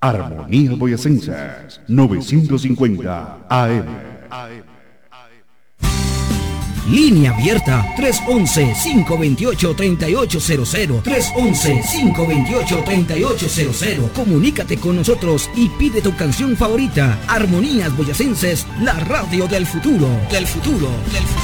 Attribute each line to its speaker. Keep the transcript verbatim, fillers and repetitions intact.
Speaker 1: Armonía Boyacenses, novecientos cincuenta A M.
Speaker 2: Línea abierta tres once, cinco veintiocho, treinta y ocho cero cero. tres once, cinco veintiocho, treinta y ocho cero cero. Comunícate con nosotros y pide tu canción favorita. Armonías Boyacenses, la radio del futuro. Del futuro. Del futuro.